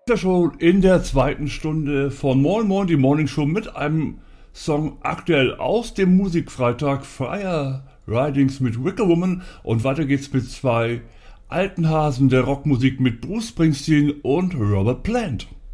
Ja, schon in der zweiten Stunde von Moin Moin, die Morning Show mit einem Song aktuell aus dem Musikfreitag Fire Ridings mit Wicker Woman, und weiter geht's mit zwei alten Hasen der Rockmusik mit Bruce Springsteen und Robert Plant.